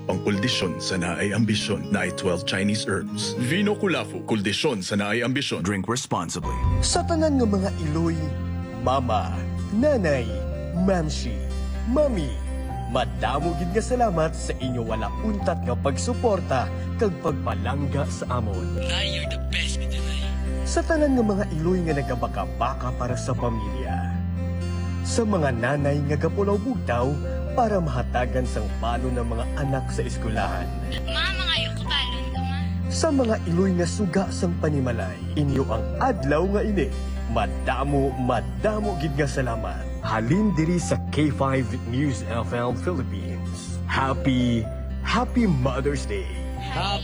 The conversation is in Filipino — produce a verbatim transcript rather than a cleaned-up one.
pangkuldisyon sa naay ambisyon na ay twelve Chinese herbs. Vino Kulafu, kuldisyon sa naay ambisyon. Drink responsibly. Sa tanan ng mga iloy, mama, nanay, mamshi, mami, madamo gid nga salamat sa inyo wala untat nga pagsuporta kag pagpalangga sa amon. Nay, you're the best, Nay. Sa tanan ng mga iloy nga nagabaka-baka para sa pamilya. Sa mga nanay nga gapulaw bugtaw para mahatagan sang palo ng mga anak sa eskwelahan. Ma, mga ayoko balon ka, ma. Sa mga iloy nga suga sang panimalay, inyo ang adlaw nga ini. Madamo, madamo gid nga salamat. Halin diri sa K five News F M Philippines. Happy, happy Mother's Day.